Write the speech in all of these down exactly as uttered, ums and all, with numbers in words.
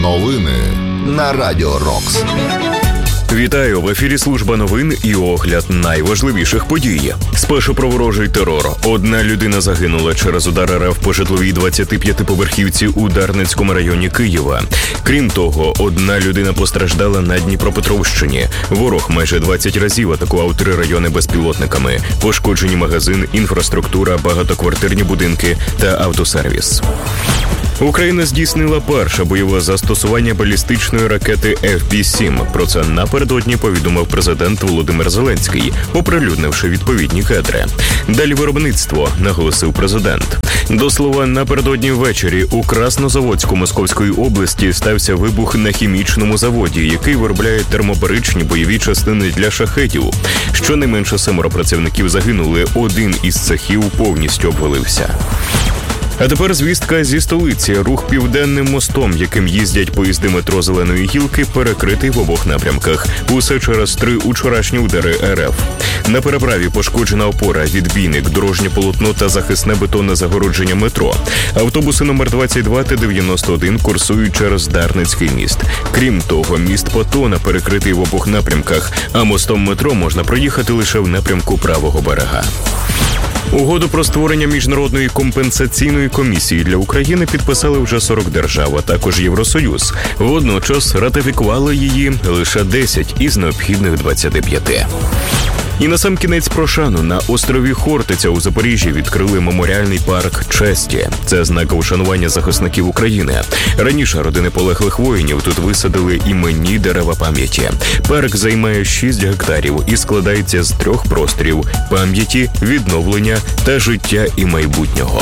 Новини на Радіо Рокс. Вітаю! В ефірі служба новин і огляд найважливіших подій. Спершу про ворожий терор. Одна людина загинула через удар РФ по житловій двадцятип'ятиповерхівці у Дарницькому районі Києва. Крім того, одна людина постраждала на Дніпропетровщині. Ворог майже двадцять разів атакував три райони безпілотниками. Пошкоджені магазин, інфраструктура, багатоквартирні будинки та автосервіс. Україна здійснила перше бойове застосування балістичної ракети еф пі сім. Про це напередодні повідомив президент Володимир Зеленський, оприлюднивши відповідні кадри. Далі виробництво, наголосив президент. До слова, напередодні ввечері у Краснозаводську Московської області стався вибух на хімічному заводі, який виробляє термобаричні бойові частини для шахедів. Щонайменше семеро працівників загинули, один із цехів повністю обвалився. А тепер звістка зі столиці. Рух Південним мостом, яким їздять поїзди метро Зеленої Гілки, перекритий в обох напрямках. Усе через три учорашні удари РФ. На переправі пошкоджена опора, відбійник, дорожнє полотно та захисне бетонне загородження метро. Автобуси номер двадцять два та дев'яносто один курсують через Дарницький міст. Крім того, міст Патона перекритий в обох напрямках, а мостом метро можна проїхати лише в напрямку правого берега. Угоду про створення міжнародної компенсаційної комісії для України підписали вже сорок держав, а також Євросоюз. Водночас ратифікували її лише десять із необхідних двадцяти п'яти. І насамкінець про шану. На острові Хортиця у Запоріжжі відкрили меморіальний парк честі. Це знак вшанування захисників України. Раніше родини полеглих воїнів тут висадили іменні дерева пам'яті. Парк займає шість гектарів і складається з трьох просторів – пам'яті, відновлення та життя і майбутнього.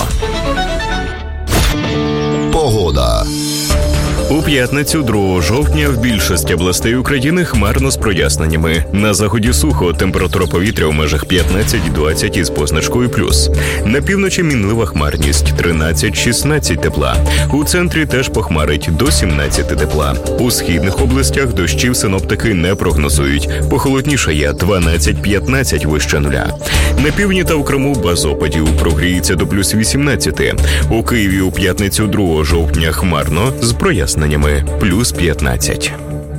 Погода. У п'ятницю, другого жовтня, в більшості областей України хмарно з проясненнями. На заході сухо, температура повітря в межах п'ятнадцять-двадцять із позначкою плюс. На півночі мінлива хмарність тринадцять-шістнадцять тепла. У центрі теж похмарить до сімнадцяти тепла. У східних областях дощів синоптики не прогнозують. Похолоднішає дванадцять-п'ятнадцять вище нуля. На півдні та в Криму без опадів, прогріється до плюс вісімнадцяти. У Києві у п'ятницю, другого жовтня хмарно з проясненнями. Плюс п'ятнадцять.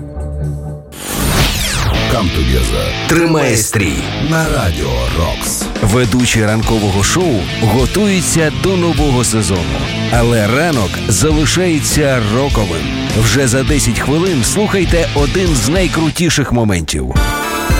Come together. Тримає стрій На Радіо Рокс. Ведучі ранкового шоу готуються до нового сезону. Але ранок залишається роковим. Вже за десять хвилин слухайте один з найкрутіших моментів.